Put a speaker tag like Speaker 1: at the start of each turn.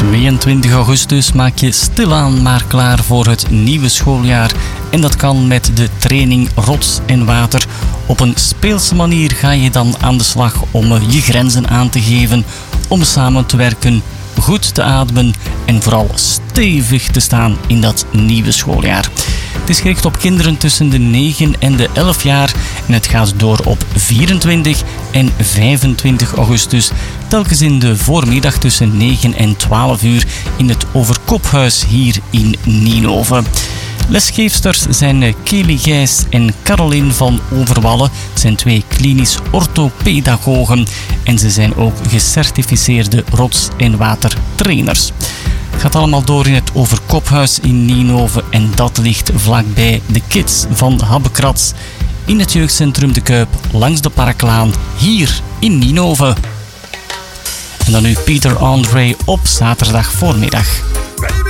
Speaker 1: 22 augustus maak je stilaan maar klaar voor het nieuwe schooljaar. En dat kan met de training Rots en Water. Op een speelse manier ga je dan aan de slag om je grenzen aan te geven, om samen te werken, goed te ademen en vooral stevig te staan in dat nieuwe schooljaar. Het is gericht op kinderen tussen de 9 en de 11 jaar en het gaat door op 24 en 25 augustus, telkens in de voormiddag tussen 9 en 12 uur in het Overkophuis hier in Nienhoven. Lesgeefsters zijn Kelly Gijs en Caroline van Overwallen. Het zijn 2 klinisch orthopedagogen en ze zijn ook gecertificeerde rots- en watertrainers. Het gaat allemaal door in het Overkophuis in Nienhoven en dat ligt vlakbij de Kids van Habbekrats in het jeugdcentrum De Kuip langs de Parklaan hier in Nienhoven. En dan nu Pieter Andre op zaterdag voormiddag.